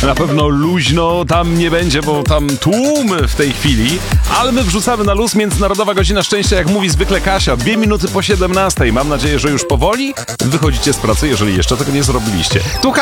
Na pewno luźno tam nie będzie, bo tam tłum w tej chwili. Ale my wrzucamy na luz. Międzynarodowa Godzina Szczęścia, jak mówi zwykle Kasia, 2 minuty po 17. Mam nadzieję, że już powoli wychodzicie z pracy, jeżeli jeszcze tego nie zrobiliście. Tu